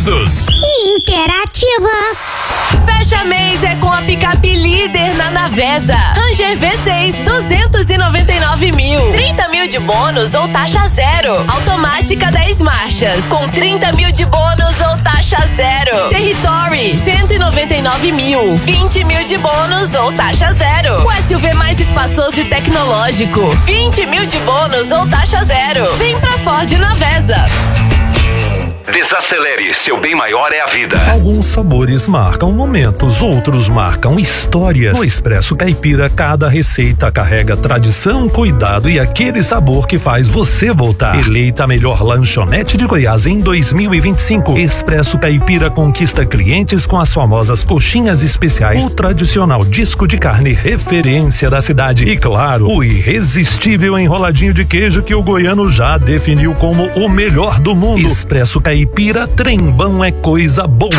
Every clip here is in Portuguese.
pesos. Interativa. Fecha mês é com a picape líder na Navesa. Ranger V6, 299 mil. 30 mil de bônus ou taxa zero. Automática 10 marchas, com 30 mil de bônus ou taxa zero. Territory, 199 mil. 20 mil de bônus ou taxa zero. O SUV mais espaçoso e tecnológico, 20 mil de bônus ou taxa zero. Vem pra Ford Navesa. Desacelere, seu bem maior é a vida. Alguns sabores marcam momentos, outros marcam histórias. No Expresso Caipira, cada receita carrega tradição, cuidado e aquele sabor que faz você voltar. Eleita a melhor lanchonete de Goiás em 2025. Expresso Caipira conquista clientes com as famosas coxinhas especiais, o tradicional disco de carne referência da cidade e, claro, o irresistível enroladinho de queijo que o goiano já definiu como o melhor do mundo. Expresso Caipira, trembão é coisa boa.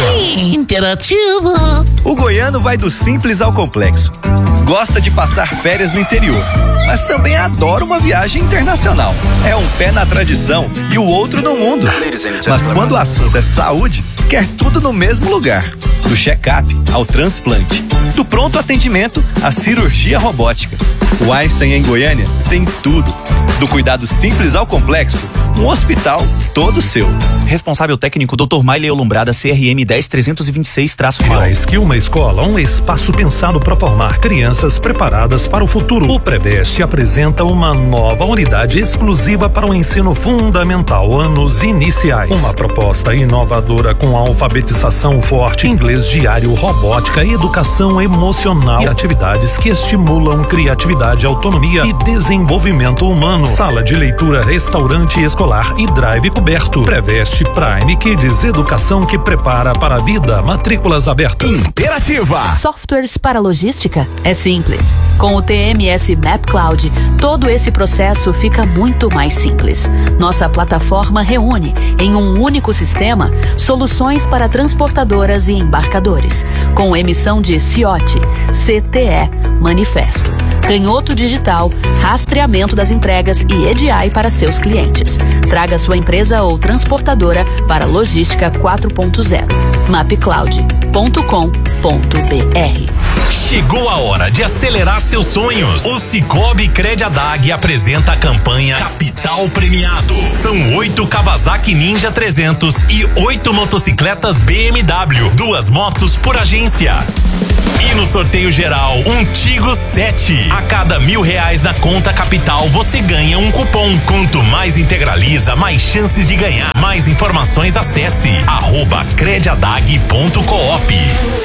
Interativa. O goiano vai do simples ao complexo. Gosta de passar férias no interior, mas também adora uma viagem internacional. É um pé na tradição e o outro no mundo. Mas quando o assunto é saúde, quer tudo no mesmo lugar. Do check-up ao transplante, do pronto atendimento à cirurgia robótica. O Einstein em Goiânia tem tudo. Do cuidado simples ao complexo, um hospital todo seu. Responsável técnico Dr. Maile Olumbrada, CRM 10326-. Mais que uma escola, um espaço pensado para formar crianças preparadas para o futuro. O Preveste apresenta uma nova unidade exclusiva para o ensino fundamental, anos iniciais. Uma proposta inovadora com alfabetização forte, inglês diário, robótica, educação emocional e atividades que estimulam criatividade, autonomia e desenvolvimento humano. Sala de leitura, restaurante escolar e drive coberto. Preveste Prime Kids, educação que prepara para a vida. Matrículas abertas. Interativa. Softwares para logística? É simples. Com o TMS Map Cloud, todo esse processo fica muito mais simples. Nossa plataforma reúne, em um único sistema, soluções para transportadoras e embarcadores, com emissão de CIOT, CTE, manifesto, canhoto digital, rastreamento das entregas e EDI para seus clientes. Traga sua empresa ou transportadora para Logística 4.0. mapcloud.com.br. Chegou a hora de acelerar seus sonhos. O Cicobi Crediadag apresenta a campanha Capital Premiado. São 8 Kawasaki Ninja 300 e 8 motocicletas BMW. 2 motos por agência. E no sorteio geral, um Tigo 7. A cada R$1.000 na conta Capital, você ganha um cupom. Quanto mais integraliza, mais chances de ganhar. Mais informações, acesse @crediadag.coop.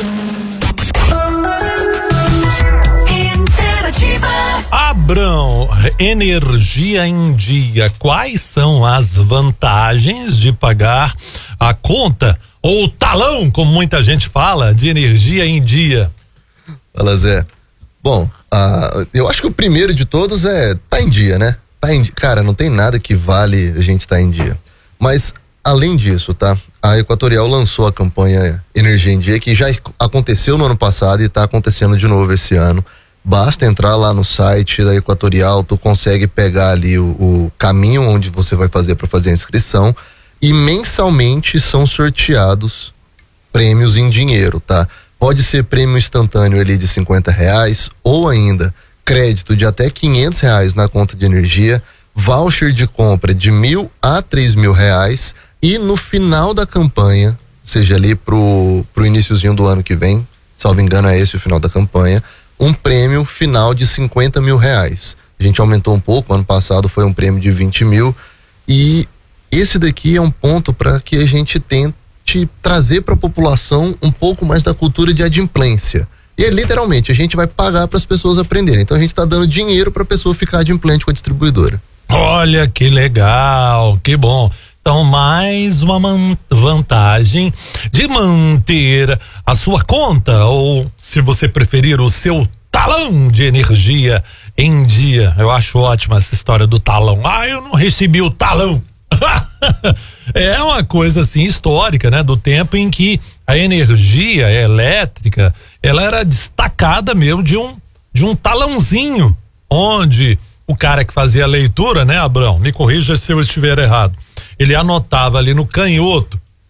Abrão, energia em dia. Quais são as vantagens de pagar a conta ou o talão, como muita gente fala, de energia em dia? Fala, Zé. Bom, eu acho que o primeiro de todos é tá em dia, né? Cara, não tem nada que vale a gente tá em dia. Mas, além disso, tá? A Equatorial lançou a campanha Energia em Dia, que já aconteceu no ano passado e tá acontecendo de novo esse ano. Basta entrar lá no site da Equatorial, tu consegue pegar ali o caminho onde você vai fazer para fazer a inscrição e mensalmente são sorteados prêmios em dinheiro, tá? Pode ser prêmio instantâneo ali de R$50 ou ainda crédito de até R$500 na conta de energia, voucher de compra de R$1.000 a R$3.000 e no final da campanha, seja ali pro iniciozinho do ano que vem, salvo engano é esse o final da campanha, um prêmio final de R$50.000. A gente aumentou um pouco, ano passado foi um prêmio de 20 mil e esse daqui é um ponto para que a gente tente trazer para a população um pouco mais da cultura de adimplência. E é literalmente, a gente vai pagar para as pessoas aprenderem. Então a gente está dando dinheiro para a pessoa ficar adimplente com a distribuidora. Olha que legal, que bom. Então, mais uma vantagem de manter a sua conta, ou se você preferir, o seu talão de energia em dia. Eu acho ótima essa história do talão. Eu não recebi o talão. É uma coisa assim histórica, né? Do tempo em que a energia elétrica, ela era destacada mesmo de um talãozinho, onde o cara que fazia a leitura, né, Abrão? Me corrija se eu estiver errado. Ele anotava ali no canhoto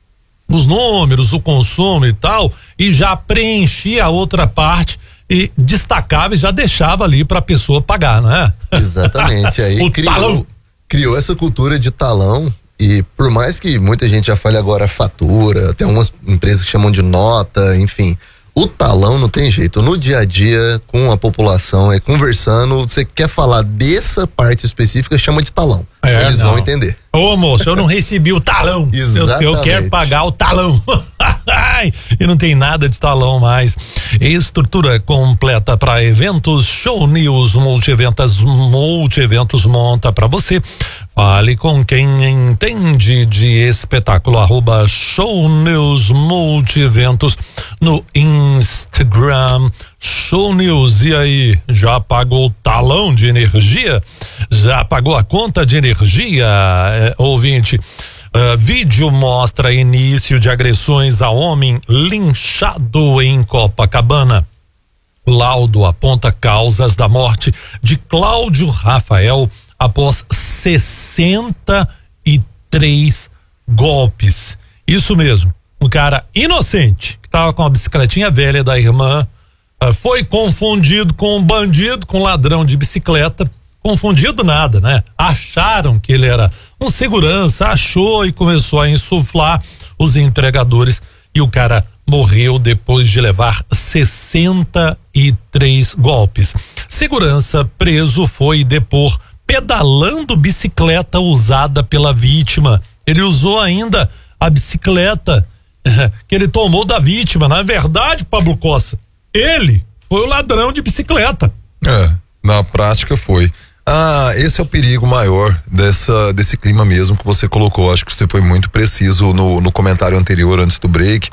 os números, o consumo e tal, e já preenchia a outra parte e destacava e já deixava ali para a pessoa pagar, não é? Exatamente. Aí criou essa cultura de talão, e por mais que muita gente já fale agora fatura, tem algumas empresas que chamam de nota, enfim, o talão não tem jeito. No dia a dia, com a população, conversando, você quer falar dessa parte específica, chama de talão. Eles vão entender. Ô moço, eu não recebi o talão. eu quero pagar o talão. E não tem nada de talão mais. Estrutura completa para eventos. Show News Multieventos monta para você. Fale com quem entende de espetáculo. @Show News Multieventos no Instagram. Show News. E aí, já pagou o talão de energia? Já pagou a conta de energia, ouvinte? Vídeo mostra início de agressões a homem linchado em Copacabana. Laudo aponta causas da morte de Cláudio Rafael após 63 golpes. Isso mesmo, um cara inocente que estava com a bicicletinha velha da irmã, foi confundido com um bandido, com um ladrão de bicicleta. Confundido nada, né? Acharam que ele era um segurança, achou e começou a insuflar os entregadores, e o cara morreu depois de levar 63 golpes. Segurança preso foi depor pedalando bicicleta usada pela vítima. Ele usou ainda a bicicleta que ele tomou da vítima. Na verdade, Pablo Costa, ele foi o ladrão de bicicleta. Na prática foi. Esse é o perigo maior desse clima mesmo que você colocou. Acho que você foi muito preciso no comentário anterior, antes do break,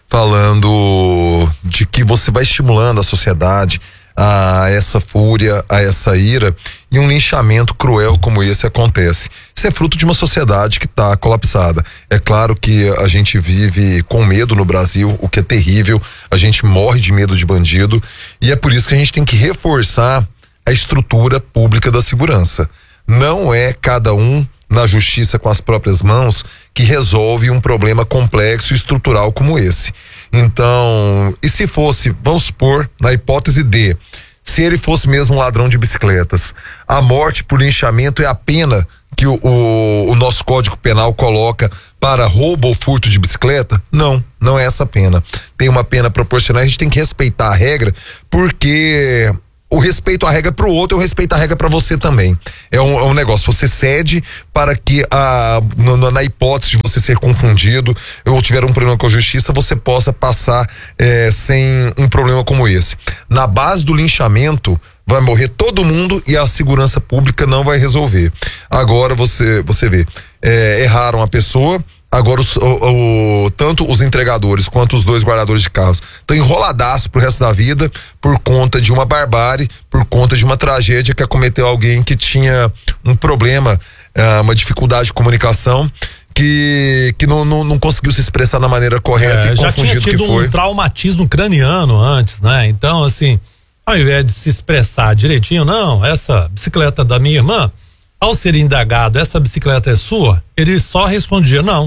falando de que você vai estimulando a sociedade a essa fúria, a essa ira, e um linchamento cruel como esse acontece. Isso é fruto de uma sociedade que está colapsada. É claro que a gente vive com medo no Brasil, o que é terrível. A gente morre de medo de bandido, e é por isso que a gente tem que reforçar a estrutura pública da segurança. Não é cada um na justiça com as próprias mãos que resolve um problema complexo e estrutural como esse. Então, e se fosse, vamos supor, na hipótese de, se ele fosse mesmo um ladrão de bicicletas, a morte por linchamento é a pena que o nosso Código Penal coloca para roubo ou furto de bicicleta? Não é essa a pena. Tem uma pena proporcional, a gente tem que respeitar a regra, porque o respeito à regra para o outro, eu respeito a regra para você também. É um negócio, você cede para que na hipótese de você ser confundido ou tiver um problema com a justiça, você possa passar sem um problema como esse. Na base do linchamento, vai morrer todo mundo e a segurança pública não vai resolver. Agora você vê, erraram a pessoa. Agora tanto os entregadores quanto os dois guardadores de carros estão enroladaços pro resto da vida por conta de uma barbárie, por conta de uma tragédia que acometeu alguém que tinha um problema, uma dificuldade de comunicação, que não conseguiu se expressar da maneira correta e já confundido tinha tido que foi. Um traumatismo craniano antes, né? Então, assim, ao invés de se expressar direitinho, não, essa bicicleta da minha irmã, ao ser indagado, essa bicicleta é sua? Ele só respondia não.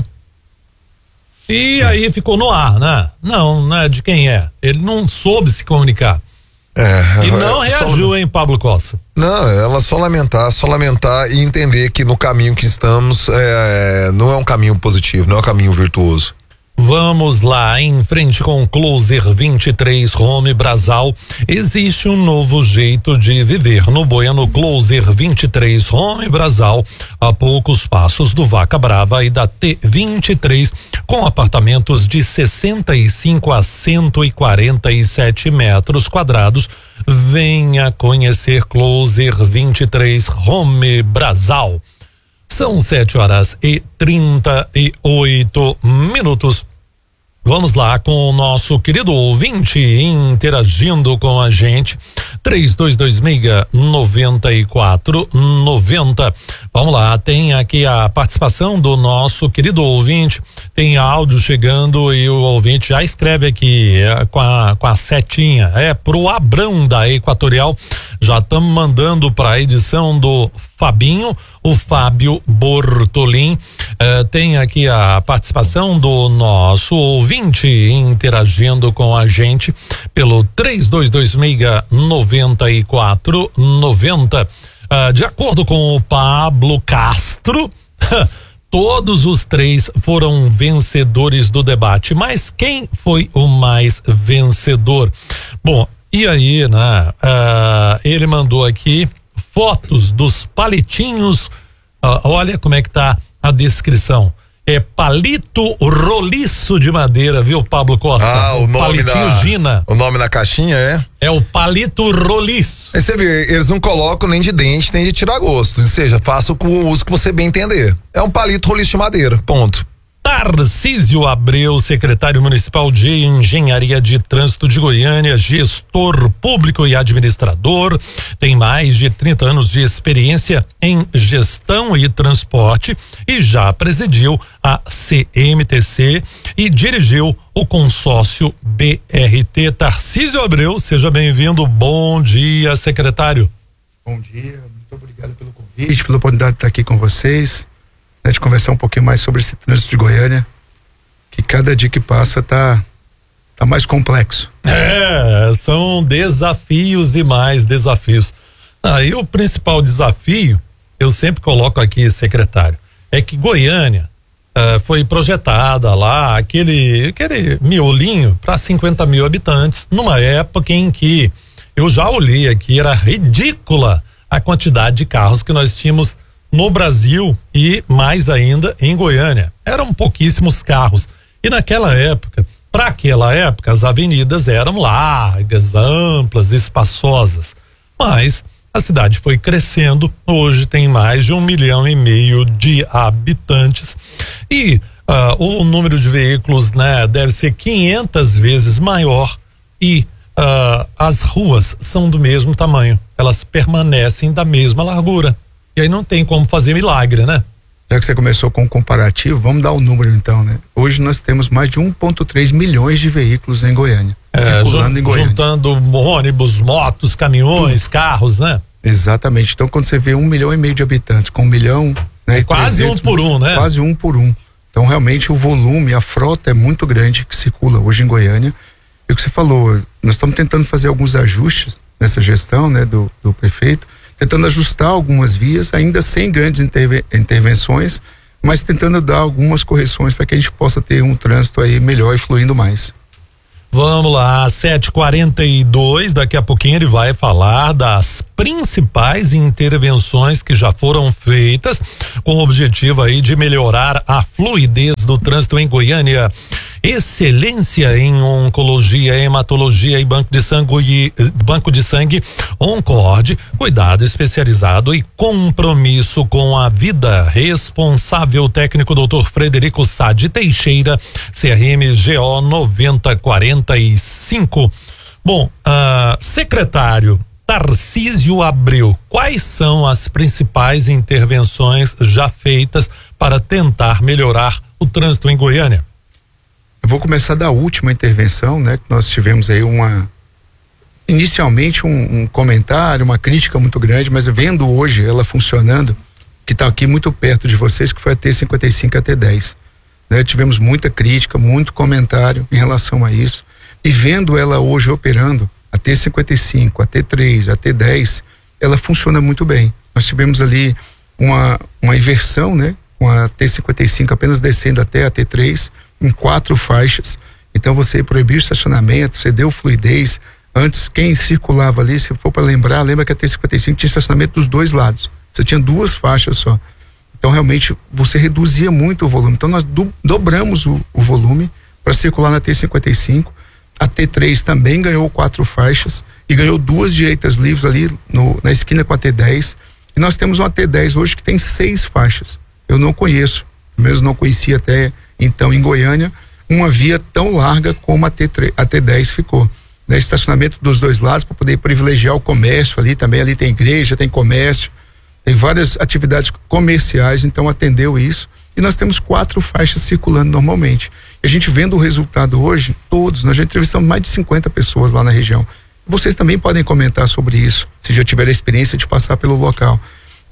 E aí ficou no ar, né? Não é de quem é. Ele não soube se comunicar. E não reagiu, hein, Pablo Costa? Não, ela só lamentar e entender que no caminho que estamos não é um caminho positivo, não é um caminho virtuoso. Vamos lá, em frente com o Closer 23 Home Brasal, existe um novo jeito de viver. No Bueno Closer 23 Home Brasal, a poucos passos do Vaca Brava e da T23, com apartamentos de 65 a 147 metros quadrados. Venha conhecer Closer 23 Home Brasal. São 7h38. Vamos lá com o nosso querido ouvinte interagindo com a gente. 3226-9490. Vamos lá, tem aqui a participação do nosso querido ouvinte. Tem áudio chegando e o ouvinte já escreve aqui com a setinha. Pro Abrão da Equatorial. Já estamos mandando para a edição do Fabinho, o Fábio Bortolin. Tem aqui a participação do nosso ouvinte interagindo com a gente pelo 3226-9490. De acordo com o Pablo Castro, todos os três foram vencedores do debate, mas quem foi o mais vencedor? Bom, e aí, né? Ele mandou aqui fotos dos palitinhos. Olha como é que tá a descrição. É palito roliço de madeira, viu, Pablo Costa? O nome palitinho Gina. O nome na caixinha é o palito roliço. Aí você vê, eles não colocam nem de dente, nem de tirar gosto. Ou seja, faça com o uso que você bem entender. É um palito roliço de madeira, ponto. Tarcísio Abreu, secretário municipal de Engenharia de Trânsito de Goiânia, gestor público e administrador, tem mais de 30 anos de experiência em gestão e transporte e já presidiu a CMTC e dirigiu o consórcio BRT. Tarcísio Abreu, seja bem-vindo. Bom dia, secretário. Bom dia, muito obrigado pelo convite, pela oportunidade de estar aqui com vocês. De conversar um pouquinho mais sobre esse trânsito de Goiânia, que cada dia que passa tá mais complexo. São desafios e mais desafios. E o principal desafio, eu sempre coloco aqui, secretário, é que Goiânia foi projetada lá, aquele miolinho para 50 mil habitantes, numa época em que eu já olhei aqui, era ridícula a quantidade de carros que nós tínhamos no Brasil e mais ainda em Goiânia. Eram pouquíssimos carros. E naquela época, para aquela época, as avenidas eram largas, amplas, espaçosas. Mas a cidade foi crescendo, hoje tem mais de 1,5 milhão de habitantes. E o número de veículos, né, deve ser 500 vezes maior e as ruas são do mesmo tamanho. Elas permanecem da mesma largura. E aí não tem como fazer milagre, né? Já que você começou com o comparativo, vamos dar o número então, né? Hoje nós temos mais de 1,3 milhões de veículos em Goiânia, circulando em Goiânia. Juntando ônibus, motos, caminhões, carros, né? Exatamente. Então quando você vê 1,5 milhão de habitantes com 1 milhão, né? Quase 1 por 1, né? Quase 1 por 1. Então realmente o volume, a frota é muito grande que circula hoje em Goiânia. E o que você falou, nós estamos tentando fazer alguns ajustes nessa gestão, né? Do prefeito, tentando ajustar algumas vias, ainda sem grandes intervenções, mas tentando dar algumas correções para que a gente possa ter um trânsito aí melhor e fluindo mais. Vamos lá, 7h42, daqui a pouquinho ele vai falar das principais intervenções que já foram feitas com o objetivo aí de melhorar a fluidez do trânsito em Goiânia. Excelência em oncologia, hematologia e banco de sangue Oncorde, cuidado especializado e compromisso com a vida. Responsável técnico Dr. Frederico Sade Teixeira, CRMGO 9045. Bom, secretário Tarcísio Abreu, quais são as principais intervenções já feitas para tentar melhorar o trânsito em Goiânia? Eu vou começar da última intervenção, né? Que nós tivemos aí inicialmente um comentário, uma crítica muito grande, mas vendo hoje ela funcionando, que está aqui muito perto de vocês, que foi a T55 e a T10. Né? Tivemos muita crítica, muito comentário em relação a isso, e vendo ela hoje operando, a T55, a T3, a T10, ela funciona muito bem. Nós tivemos ali uma inversão, né? Com a T55 apenas descendo até a T3, em 4 faixas. Então você proibiu o estacionamento, você deu fluidez. Antes, quem circulava ali, se for para lembra que a T55 tinha estacionamento dos dois lados. Você tinha 2 faixas só. Então realmente você reduzia muito o volume. Então nós dobramos o volume para circular na T55. A T3 também ganhou 4 faixas e ganhou 2 direitas livres ali na esquina com a T10. E nós temos uma T10 hoje que tem 6 faixas. Eu não conheço, mesmo não conhecia até então em Goiânia, uma via tão larga como a T10 ficou. Né? Estacionamento dos dois lados para poder privilegiar o comércio ali também. Ali tem igreja, tem comércio, tem várias atividades comerciais, então atendeu isso. E nós temos 4 faixas circulando normalmente. E a gente vendo o resultado hoje, nós já entrevistamos mais de 50 pessoas lá na região. Vocês também podem comentar sobre isso, se já tiveram a experiência de passar pelo local.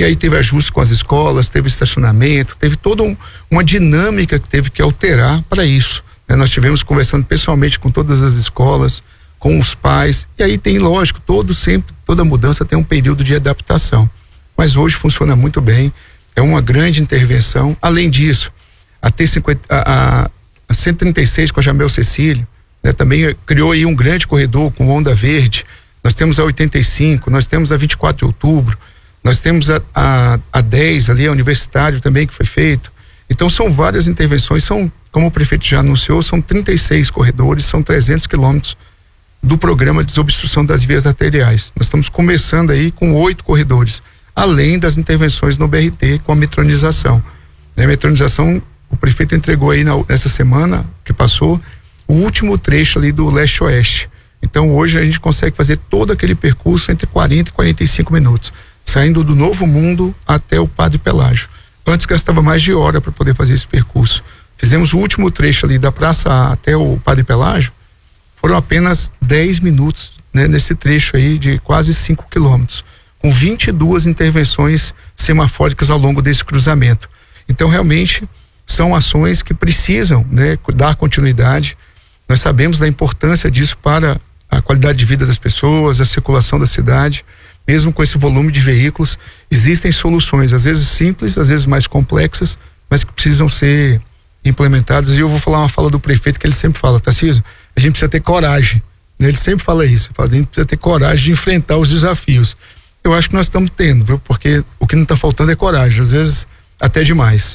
E aí teve ajustes com as escolas, teve estacionamento, teve toda uma dinâmica que teve que alterar para isso. Né? Nós tivemos conversando pessoalmente com todas as escolas, com os pais, e aí tem, lógico, toda mudança tem um período de adaptação. Mas hoje funciona muito bem, é uma grande intervenção. Além disso, a 136 com a Jamel Cecílio, né, também criou aí um grande corredor com onda verde. Nós temos a 85, nós temos a 24 de outubro, nós temos a 10 ali, a Universitário também que foi feito. Então são várias intervenções, como o prefeito já anunciou, são 36 corredores, são 300 quilômetros do programa de desobstrução das vias arteriais. Nós estamos começando aí com 8 corredores, além das intervenções no BRT com a metronização. A metronização, o prefeito entregou aí nessa semana que passou o último trecho ali do leste-oeste. Então hoje a gente consegue fazer todo aquele percurso entre 40 e 45 minutos, saindo do Novo Mundo até o Padre Pelágio. Antes gastava mais de hora para poder fazer esse percurso. Fizemos o último trecho ali da Praça A até o Padre Pelágio, foram apenas 10 minutos, né, nesse trecho aí de quase 5 quilômetros, com 22 intervenções semafóricas ao longo desse cruzamento. Então realmente são ações que precisam, né, dar continuidade. Nós sabemos da importância disso para a qualidade de vida das pessoas, a circulação da cidade. Mesmo com esse volume de veículos, existem soluções, às vezes simples, às vezes mais complexas, mas que precisam ser implementadas. E eu vou falar uma fala do prefeito que ele sempre fala: Tarcísio, a gente precisa ter coragem, né? Ele sempre fala isso, a gente precisa ter coragem de enfrentar os desafios. Eu acho que nós estamos tendo, viu? Porque o que não está faltando é coragem, às vezes até demais.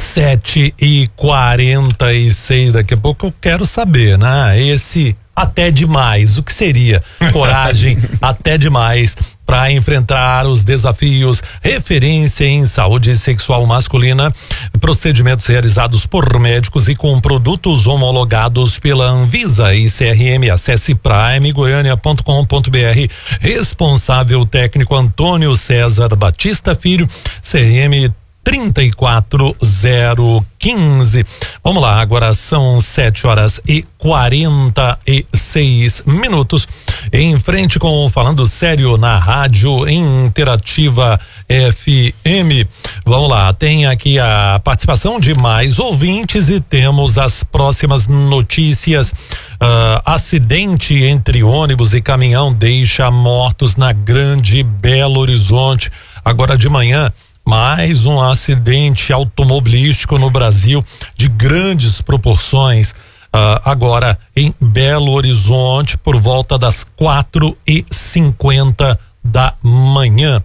7h46, daqui a pouco eu quero saber, né? Esse até demais, o que seria coragem até demais para enfrentar os desafios? Referência em saúde sexual masculina, procedimentos realizados por médicos e com produtos homologados pela Anvisa e CRM. Acesse primegoiania.com.br. Responsável técnico Antônio César Batista Filho, CRM 34015. Vamos lá, agora são 7h46. Em frente com Falando Sério na Rádio Interativa FM. Vamos lá, tem aqui a participação de mais ouvintes e temos as próximas notícias. Acidente entre ônibus e caminhão deixa mortos na Grande Belo Horizonte. Agora de manhã, mais um acidente automobilístico no Brasil de grandes proporções, agora em Belo Horizonte, por volta das 4h50 da manhã.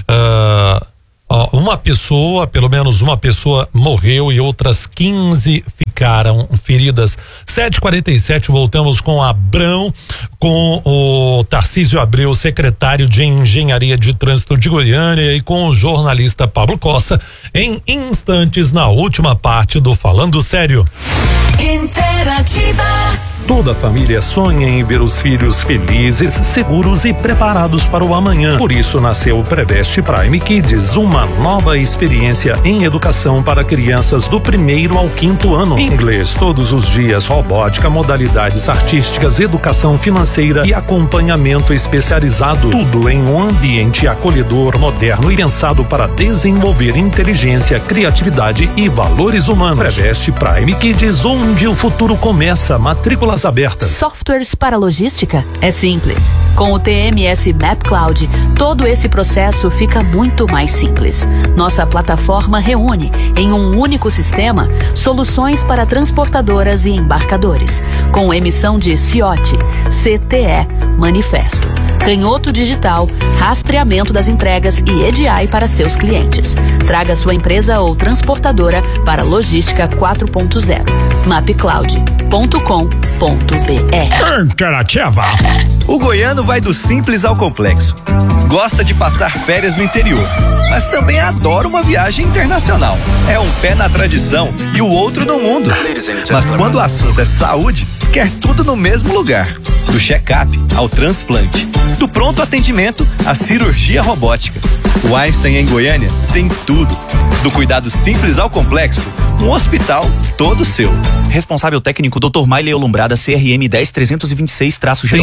Pelo menos uma pessoa morreu e outras 15 ficaram feridas. 7h47, voltamos com Abrão, com o Tarcísio Abreu, secretário de Engenharia de Trânsito de Goiânia, e com o jornalista Pablo Costa, em instantes na última parte do Falando Sério. Interativa. Toda família sonha em ver os filhos felizes, seguros e preparados para o amanhã. Por isso nasceu o Preveste Prime Kids, uma nova experiência em educação para crianças do 1º ao 5º ano. Inglês todos os dias, robótica, modalidades artísticas, educação financeira e acompanhamento especializado. Tudo em um ambiente acolhedor, moderno e pensado para desenvolver inteligência, criatividade e valores humanos. Preveste Prime Kids, onde o futuro começa. Matrícula abertas. Softwares para logística? É simples. Com o TMS Map Cloud, todo esse processo fica muito mais simples. Nossa plataforma reúne, em um único sistema, soluções para transportadoras e embarcadores, com emissão de CIOT, CTE, manifesto, canhoto digital, rastreamento das entregas e EDI para seus clientes. Traga sua empresa ou transportadora para Logística 4.0. mapcloud.com.br. Interativa. O goiano vai do simples ao complexo. Gosta de passar férias no interior, mas também adora uma viagem internacional. É um pé na tradição e o outro no mundo. Mas quando o assunto é saúde, quer tudo no mesmo lugar. Do check-up ao transplante, do pronto atendimento à cirurgia robótica. O Einstein em Goiânia tem tudo. Do cuidado simples ao complexo, um hospital todo seu. Responsável técnico Dr. Maile Olumbrada, CRM 10326-GO. Tem sabor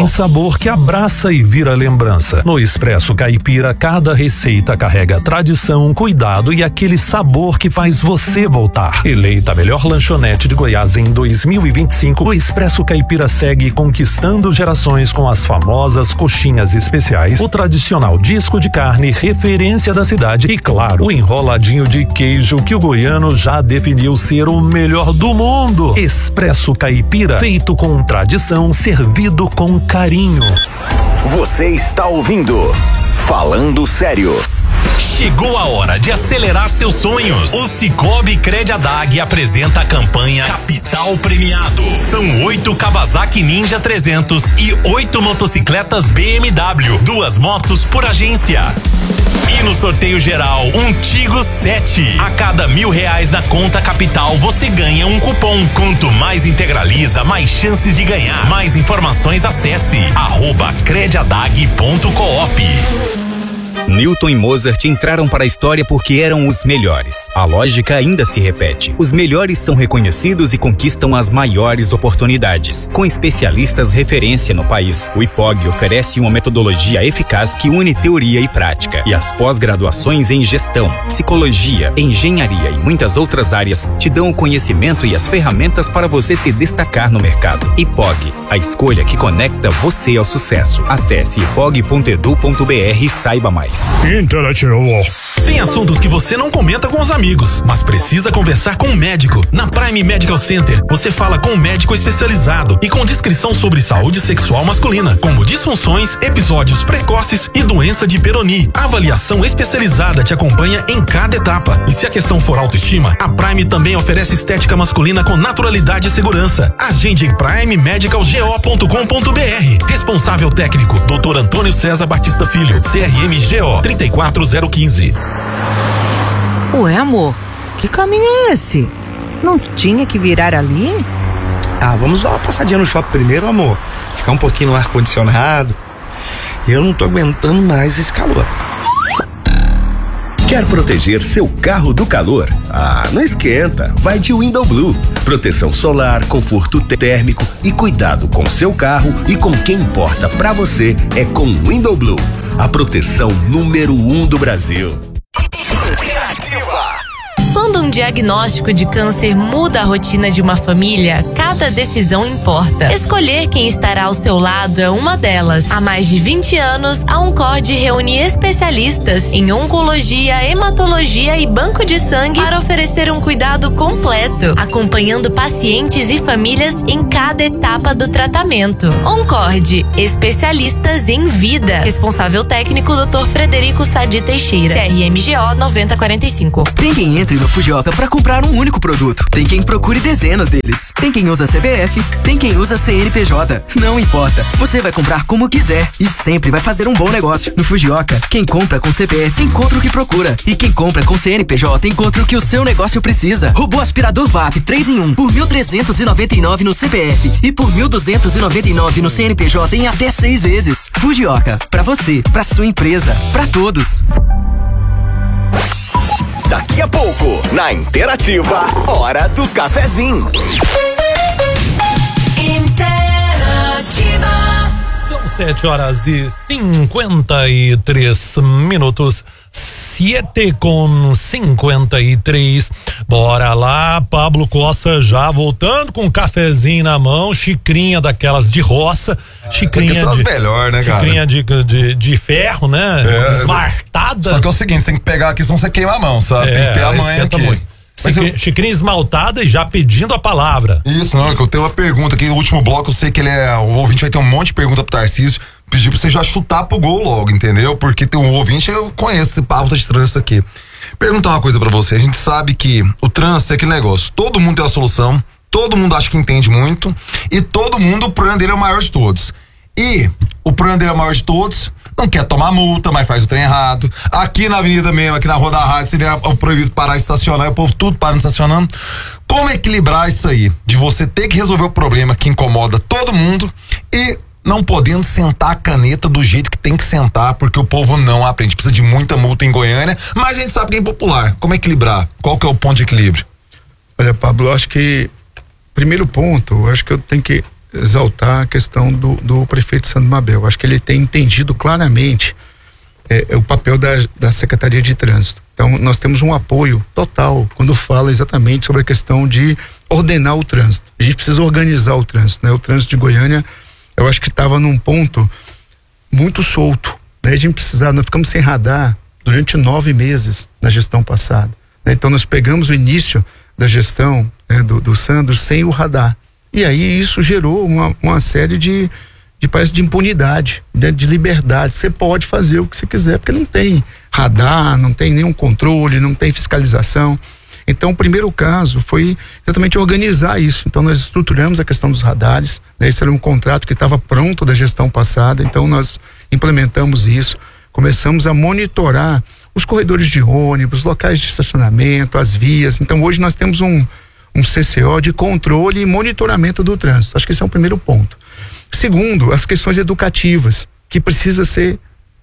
sabor que abraça e vira lembrança. No Expresso Caipira, cada receita carrega tradição, cuidado e aquele sabor que faz você voltar. Eleita a melhor lanchonete de Goiás em 2025, o Expresso Caipira segue conquistando gerações com as famosas coxinhas especiais, o tradicional disco de carne, referência da cidade e, claro, o enroladinho de queijo que o goiano já definiu ser o melhor do mundo. Expresso Caipira, feito com tradição, servido com carinho. Você está ouvindo Falando Sério. Chegou a hora de acelerar seus sonhos. O Cicobi Crediadag apresenta a campanha Capital Premiado. São 8 Kawasaki Ninja 300 e 8 motocicletas BMW. 2 motos por agência. E no sorteio geral, um Tigo 7. A cada R$1.000 na conta Capital, você ganha um cupom. Quanto mais integraliza, mais chances de ganhar. Mais informações, acesse @crediadag.coop. Newton e Mozart entraram para a história porque eram os melhores. A lógica ainda se repete. Os melhores são reconhecidos e conquistam as maiores oportunidades. Com especialistas referência no país, o IPOG oferece uma metodologia eficaz que une teoria e prática. E as pós-graduações em gestão, psicologia, engenharia e muitas outras áreas te dão o conhecimento e as ferramentas para você se destacar no mercado. IPOG, a escolha que conecta você ao sucesso. Acesse ipog.edu.br e saiba mais. Interativo. Tem assuntos que você não comenta com os amigos, mas precisa conversar com um médico. Na Prime Medical Center, você fala com um médico especializado e com descrição sobre saúde sexual masculina, como disfunções, episódios precoces e doença de Peyronie. A avaliação especializada te acompanha em cada etapa. E se a questão for autoestima, a Prime também oferece estética masculina com naturalidade e segurança. Agende em primemedicalgo.com.br. Responsável técnico, Dr. Antônio César Batista Filho, CRMGO 34015. Ué, amor, que caminho é esse? Não tinha que virar ali? Ah, vamos dar uma passadinha no shopping primeiro, amor. Ficar um pouquinho no ar-condicionado. Eu não tô aguentando mais esse calor. Quer proteger seu carro do calor? Ah, não esquenta. Vai de Window Blue. Proteção solar, conforto térmico e cuidado com seu carro e com quem importa pra você é com Window Blue. A proteção número 1 do Brasil. Quando um diagnóstico de câncer muda a rotina de uma família, cada decisão importa. Escolher quem estará ao seu lado é uma delas. Há mais de 20 anos, a Oncord reúne especialistas em oncologia, hematologia e banco de sangue para oferecer um cuidado completo, acompanhando pacientes e famílias em cada etapa do tratamento. Oncord, especialistas em vida. Responsável técnico, Dr. Frederico Sadi Teixeira, CRMGO 9045. Tem quem entre no Fujioka para comprar um único produto. Tem quem procure dezenas deles. Tem quem usa CPF, tem quem usa CNPJ. Não importa, você vai comprar como quiser e sempre vai fazer um bom negócio. No Fujioka, quem compra com CPF encontra o que procura. E quem compra com CNPJ encontra o que o seu negócio precisa. Robô aspirador VAP 3 em 1 por 1.399 no CPF e por 1.299 no CNPJ em até 6 vezes. Fujioka, pra você, pra sua empresa, pra todos. Daqui a pouco, na Interativa, hora do cafezinho. Interativa. São 7h53. 7h53. Bora lá, Pablo Costa já voltando com um cafezinho na mão, xicrinha daquelas de roça, xicrinha são as melhor, né, cara? Xicrinha de ferro, né? Esmaltada. Só que é o seguinte, tem que pegar aqui, senão você queima a mão, sabe? Tem que ter a manha aqui. Muito. Xicrinha esmaltada e já pedindo a palavra. Isso, não, que eu tenho uma pergunta aqui no último bloco, eu sei que o ouvinte vai ter um monte de pergunta pro Tarcísio, pedir pra você já chutar pro gol logo, entendeu? Porque tem um ouvinte, eu conheço esse pauta de trânsito aqui. Perguntar uma coisa pra você, a gente sabe que o trânsito é aquele negócio, todo mundo tem uma solução, todo mundo acha que entende muito e todo mundo, o problema dele é o maior de todos. E o problema dele é o maior de todos, não quer tomar multa, mas faz o trem errado. Aqui na avenida mesmo, aqui na Rua da Rádio, seria proibido parar e estacionar, e o povo tudo parando e estacionando. Como equilibrar isso aí? De você ter que resolver o problema que incomoda todo mundo e não podendo sentar a caneta do jeito que tem que sentar, porque o povo não aprende. Precisa de muita multa em Goiânia, mas a gente sabe que é impopular. Como equilibrar? Qual que é o ponto de equilíbrio? Olha, Pablo, eu acho que primeiro ponto, eu acho que eu tenho que exaltar a questão do prefeito Sandro Mabel. Acho que ele tem entendido claramente o papel da Secretaria de Trânsito. Então, nós temos um apoio total quando fala exatamente sobre a questão de ordenar o trânsito. A gente precisa organizar o trânsito, né? O trânsito de Goiânia, eu acho que estava num ponto muito solto, né? A gente precisava, nós ficamos sem radar durante 9 meses na gestão passada, né? Então, nós pegamos o início da gestão, né, do Sandro sem o radar. E aí isso gerou uma série de impunidade, né, de liberdade. Você pode fazer o que você quiser, porque não tem radar, não tem nenhum controle, não tem fiscalização. Então, o primeiro caso foi exatamente organizar isso. Então, nós estruturamos a questão dos radares, né? Esse era um contrato que estava pronto da gestão passada, então nós implementamos isso, começamos a monitorar os corredores de ônibus, locais de estacionamento, as vias. Então, hoje nós temos um CCO de controle e monitoramento do trânsito. Acho que esse é o primeiro ponto. Segundo, as questões educativas, que precisam ser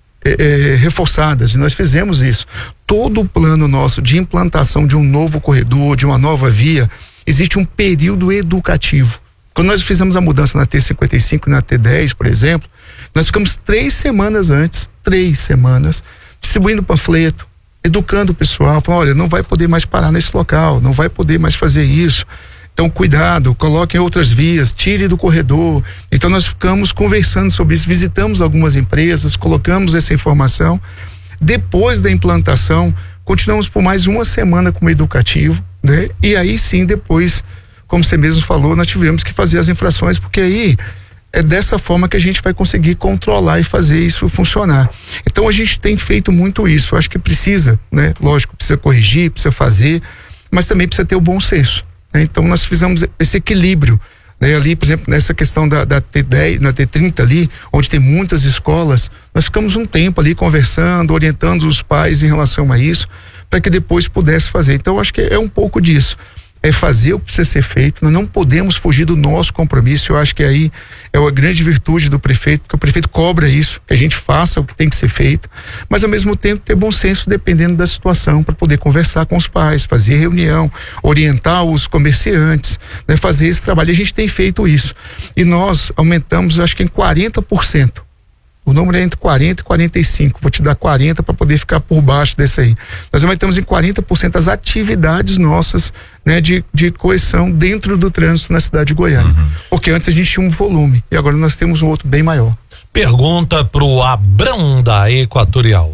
reforçadas, e nós fizemos isso. Todo o plano nosso de implantação de um novo corredor, de uma nova via, existe um período educativo. Quando nós fizemos a mudança na T55 e na T10, por exemplo, nós ficamos 3 semanas antes, distribuindo panfleto, educando o pessoal, falando, olha, não vai poder mais parar nesse local, não vai poder mais fazer isso. Então, cuidado, coloque em outras vias, tire do corredor. Então, nós ficamos conversando sobre isso, visitamos algumas empresas, colocamos essa informação. Depois da implantação, continuamos por mais 1 semana como educativo, né? E aí sim, depois, como você mesmo falou, nós tivemos que fazer as infrações, porque aí é dessa forma que a gente vai conseguir controlar e fazer isso funcionar. Então, a gente tem feito muito isso. Eu acho que precisa, né? Lógico, precisa corrigir, precisa fazer, mas também precisa ter o bom senso. Então nós fizemos esse equilíbrio, né? Ali, por exemplo, nessa questão da T10, na T30 ali, onde tem muitas escolas, nós ficamos um tempo ali conversando, orientando os pais em relação a isso, para que depois pudesse fazer. Então eu acho que é um pouco disso, é fazer o que precisa ser feito. Nós não podemos fugir do nosso compromisso. Eu acho que aí é uma grande virtude do prefeito, porque o prefeito cobra isso, que a gente faça o que tem que ser feito, mas ao mesmo tempo ter bom senso dependendo da situação, para poder conversar com os pais, fazer reunião, orientar os comerciantes, né, fazer esse trabalho. A gente tem feito isso e nós aumentamos, acho que em 40%. O número é entre 40 e 45, vou te dar 40 para poder ficar por baixo desse aí. Nós aumentamos em 40% as atividades nossas, né, de coerção dentro do trânsito na cidade de Goiânia. Porque antes a gente tinha um volume e agora nós temos um outro bem maior. Pergunta pro Abrão da Equatorial.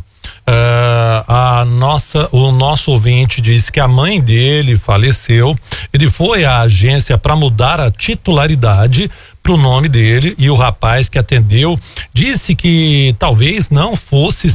O nosso ouvinte disse que a mãe dele faleceu, ele foi à agência para mudar a titularidade pro nome dele e o rapaz que atendeu disse que talvez não fosse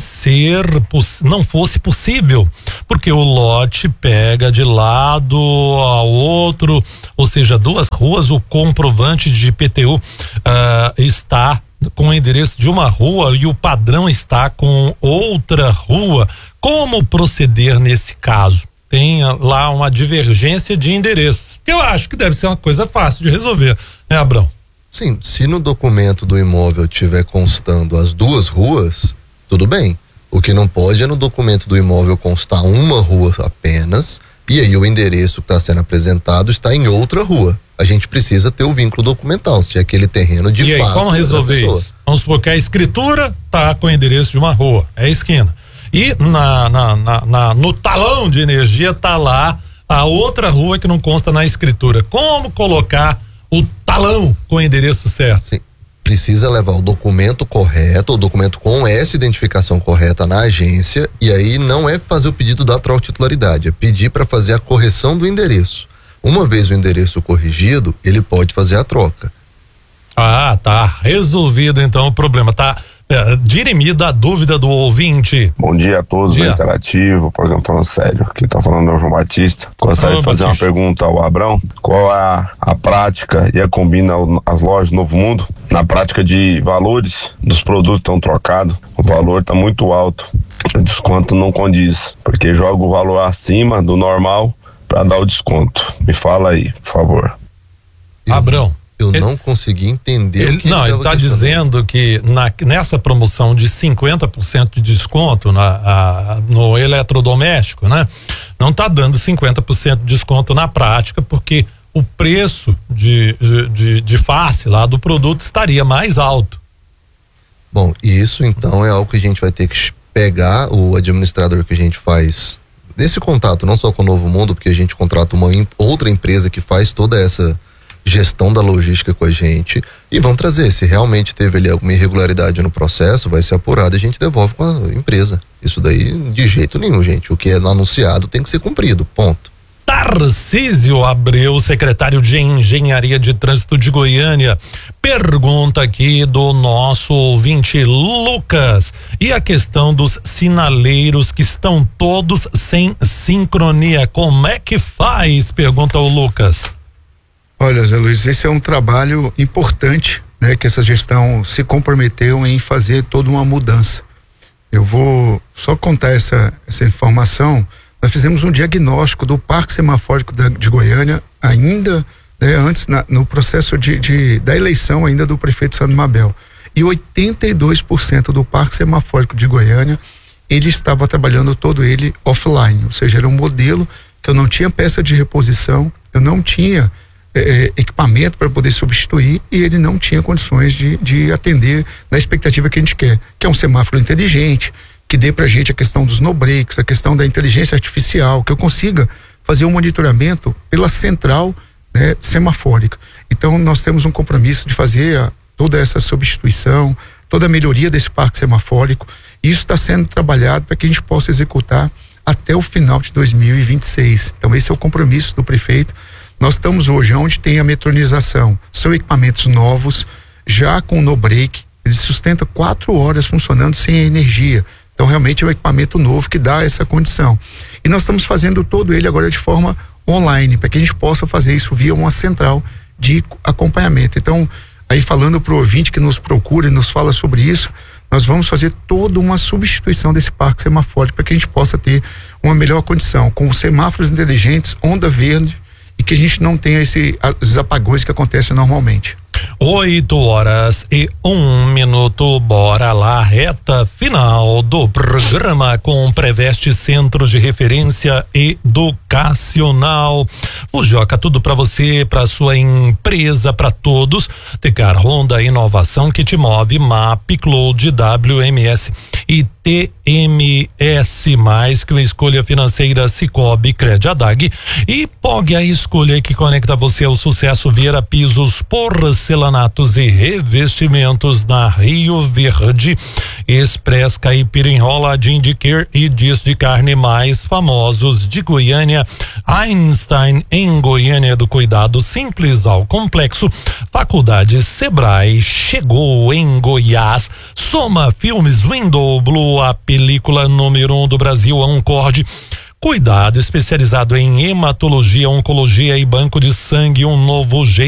possível, porque o lote pega de lado ao outro, ou seja, 2 ruas, o comprovante de IPTU está com o endereço de uma rua e o padrão está com outra rua. Como proceder nesse caso? Tem lá uma divergência de endereços, que eu acho que deve ser uma coisa fácil de resolver, né, Abrão? Sim, se no documento do imóvel tiver constando as 2 ruas, tudo bem. O que não pode é no documento do imóvel constar uma rua apenas, e aí o endereço que está sendo apresentado está em outra rua. A gente precisa ter o vínculo documental, se aquele terreno de fato. E aí, como resolver isso? Vamos supor que a escritura tá com o endereço de uma rua, é a esquina. E no talão de energia tá lá a outra rua que não consta na escritura. Como colocar o talão com o endereço certo? Sim. Precisa levar o documento correto, o documento com essa identificação correta na agência, e aí não é fazer o pedido da troca de titularidade, é pedir para fazer a correção do endereço. Uma vez o endereço corrigido, ele pode fazer a troca. Ah, tá resolvido então o problema, tá dirimida a dúvida do ouvinte. Bom dia a todos do Interativo, programa Falando Sério, aqui tá falando o João Batista. Gostaria de fazer uma pergunta ao Abrão: qual é a prática e a combina as lojas do Novo Mundo na prática de valores dos produtos estão trocados? O valor tá muito alto, o desconto não condiz, porque joga o valor acima do normal para dar o desconto. Me fala aí, por favor. Abrão, eu não consegui entender o que ele está dizendo que nessa promoção de 50% de desconto no eletrodoméstico, né? Não está dando 50% de desconto na prática, porque o preço de face lá do produto estaria mais alto. Bom, isso então é algo que a gente vai ter que pegar o administrador que a gente faz desse contato, não só com o Novo Mundo, porque a gente contrata uma outra empresa que faz toda essa gestão da logística com a gente, e vão trazer, se realmente teve ali alguma irregularidade no processo, vai ser apurado e a gente devolve com a empresa. Isso daí de jeito nenhum, gente, o que é anunciado tem que ser cumprido, ponto. Tarcísio Abreu, secretário de Engenharia de Trânsito de Goiânia, pergunta aqui do nosso ouvinte Lucas, e a questão dos sinaleiros que estão todos sem sincronia, como é que faz? Pergunta o Lucas. Olha, Zé Luiz, esse é um trabalho importante, né, que essa gestão se comprometeu em fazer toda uma mudança. Eu vou só contar essa informação. Nós fizemos um diagnóstico do Parque Semafórico de Goiânia ainda, né, antes no processo da eleição ainda do prefeito Sandro Mabel. E 82% do Parque Semafórico de Goiânia, ele estava trabalhando todo ele offline, ou seja, era um modelo que eu não tinha peça de reposição, eu não tinha equipamento para poder substituir, e ele não tinha condições de atender na expectativa que a gente quer, que é um semáforo inteligente, que dê pra gente a questão dos no breaks, a questão da inteligência artificial, que eu consiga fazer um monitoramento pela central, né, semafórica. Então nós temos um compromisso de fazer toda essa substituição, toda a melhoria desse parque semafórico. Isso está sendo trabalhado para que a gente possa executar até o final de 2026. Então esse é o compromisso do prefeito. Nós estamos hoje onde tem a metronização, são equipamentos novos, já com no break, ele sustenta 4 horas funcionando sem energia. Então realmente é um equipamento novo que dá essa condição. E nós estamos fazendo todo ele agora de forma online, para que a gente possa fazer isso via uma central de acompanhamento. Então, aí falando para o ouvinte que nos procura e nos fala sobre isso, nós vamos fazer toda uma substituição desse parque semafórico para que a gente possa ter uma melhor condição, com semáforos inteligentes, onda verde, e que a gente não tenha esses apagões que acontecem normalmente. 8h01, bora lá, reta final do programa com Preveste Centro de Referência Educacional. O Joca, tudo para você, para sua empresa, para todos. Tecar Honda, inovação que te move, MAP, Cloud, WMS e TMS, mais que uma escolha financeira, Cicobi, Crediadag e POG, a escolha que conecta você ao sucesso. Vieira Pisos, porcelanatos e revestimentos na Rio Verde, Express Caipira, Enroladinho de Quer e Dias de Carne, mais famosos de Goiânia, Einstein em Goiânia do Cuidado Simples ao Complexo, Faculdade Sebrae chegou em Goiás, Soma Filmes, Window Blue, a película número 1 do Brasil, Ancord, cuidado especializado em hematologia, oncologia e banco de sangue, um novo jeito